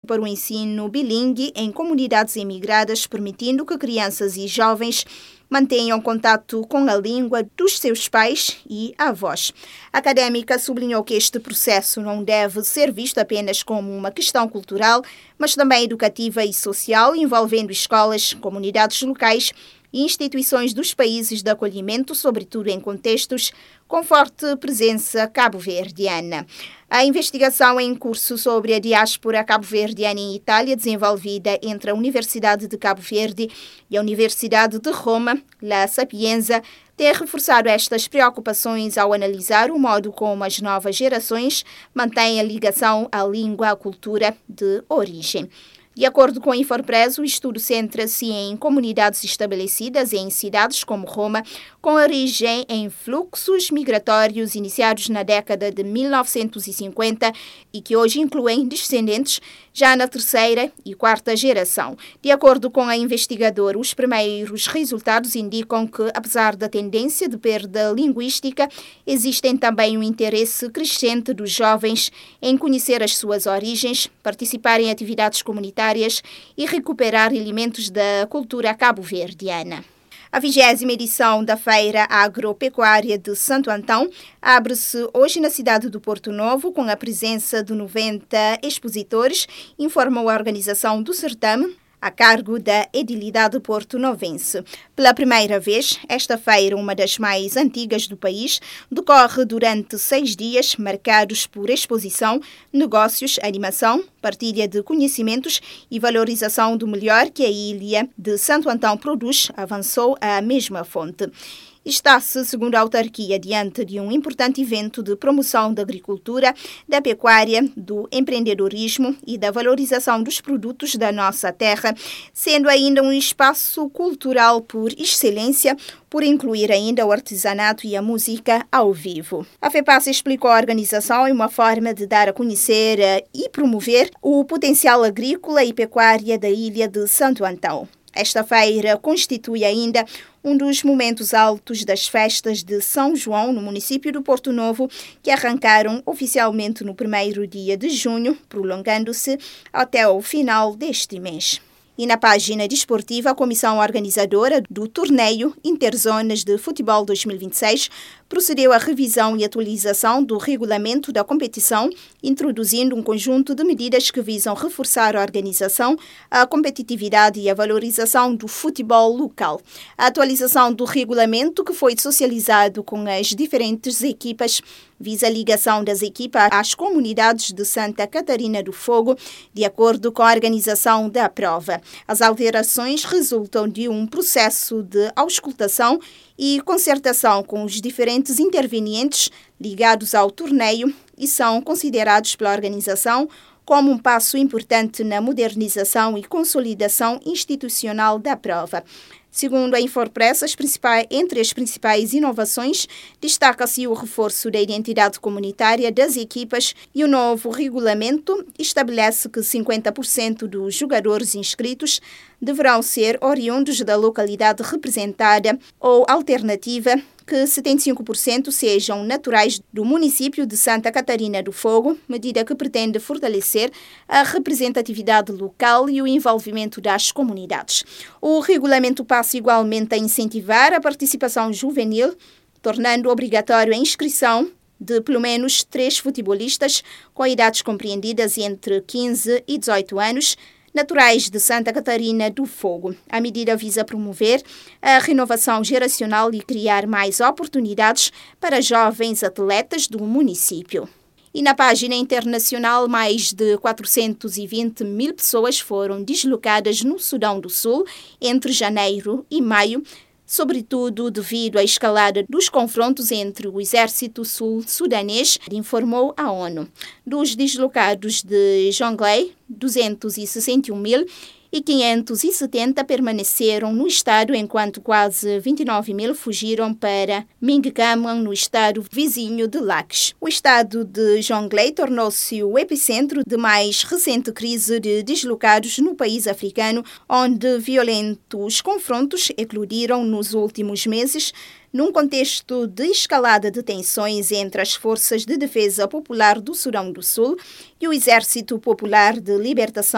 para o ensino bilingue em comunidades imigradas, permitindo que crianças e jovens mantenham contato com a língua dos seus pais e avós. A académica sublinhou que este processo não deve ser visto apenas como uma questão cultural, mas também educativa e social, envolvendo escolas, comunidades locais e instituições dos países de acolhimento, sobretudo em contextos com forte presença cabo-verdiana. A investigação em curso sobre a diáspora cabo-verdiana em Itália, desenvolvida entre a Universidade de Cabo Verde e a Universidade de Roma, La Sapienza, tem reforçado estas preocupações ao analisar o modo como as novas gerações mantêm a ligação à língua e à cultura de origem. De acordo com a Infopress, o estudo centra-se em comunidades estabelecidas em cidades como Roma, com origem em fluxos migratórios iniciados na década de 1950 e que hoje incluem descendentes já na terceira e quarta geração. De acordo com a investigadora, os primeiros resultados indicam que, apesar da tendência de perda linguística, existem também um interesse crescente dos jovens em conhecer as suas origens, participar em atividades comunitárias e recuperar elementos da cultura cabo-verdiana. A 20ª edição da Feira Agropecuária de Santo Antão abre-se hoje na cidade do Porto Novo com a presença de 90 expositores, informou a organização do certame, a cargo da Edilidade porto-novense. Pela primeira vez, esta feira, uma das mais antigas do país, decorre durante 6 dias, marcados por exposição, negócios, animação, partilha de conhecimentos e valorização do melhor que a ilha de Santo Antão produz, avançou a mesma fonte. Está-se, segundo a autarquia, diante de um importante evento de promoção da agricultura, da pecuária, do empreendedorismo e da valorização dos produtos da nossa terra, sendo ainda um espaço cultural por excelência, por incluir ainda o artesanato e a música ao vivo. A FEPAS explicou a organização em uma forma de dar a conhecer e promover o potencial agrícola e pecuária da ilha de Santo Antão. Esta feira constitui ainda um dos momentos altos das festas de São João no município do Porto Novo, que arrancaram oficialmente no primeiro dia de junho, prolongando-se até o final deste mês. E na página desportiva, a comissão organizadora do torneio Interzonas de Futebol 2026 procedeu à revisão e atualização do regulamento da competição, introduzindo um conjunto de medidas que visam reforçar a organização, a competitividade e a valorização do futebol local. A atualização do regulamento, que foi socializado com as diferentes equipas, visa a ligação das equipas às comunidades de Santa Catarina do Fogo, de acordo com a organização da prova. As alterações resultam de um processo de auscultação e concertação com os diferentes intervenientes ligados ao torneio e são considerados pela organização como um passo importante na modernização e consolidação institucional da prova. Segundo a Infopress, entre as principais inovações, destaca-se o reforço da identidade comunitária das equipas e o novo regulamento estabelece que 50% dos jogadores inscritos deverão ser oriundos da localidade representada ou alternativa, que 75% sejam naturais do município de Santa Catarina do Fogo, medida que pretende fortalecer a representatividade local e o envolvimento das comunidades. O regulamento passa igualmente a incentivar a participação juvenil, tornando obrigatório a inscrição de pelo menos 3 futebolistas com idades compreendidas entre 15 e 18 anos, naturais de Santa Catarina do Fogo. A medida visa promover a renovação geracional e criar mais oportunidades para jovens atletas do município. E na página internacional, mais de 420 mil pessoas foram deslocadas no Sudão do Sul entre janeiro e maio, sobretudo devido à escalada dos confrontos entre o exército sul-sudanês, informou a ONU. Dos deslocados de Jonglei, 261.570 permaneceram no estado, enquanto quase 29 mil fugiram para Mingaman, no estado vizinho de Laques. O estado de Jonglei tornou-se o epicentro de mais recente crise de deslocados no país africano, onde violentos confrontos eclodiram nos últimos meses, num contexto de escalada de tensões entre as Forças de Defesa Popular do Sudão do Sul e o Exército Popular de Libertação